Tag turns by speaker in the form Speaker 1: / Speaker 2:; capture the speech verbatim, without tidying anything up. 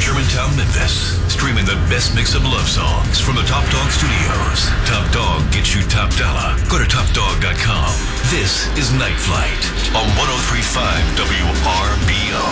Speaker 1: Germantown, Memphis. Streaming the best mix of love songs from the Top Dog Studios. Top Dog gets you top dollar. Go to top dog dot com. This is Night Flight on one oh three point five W R B O.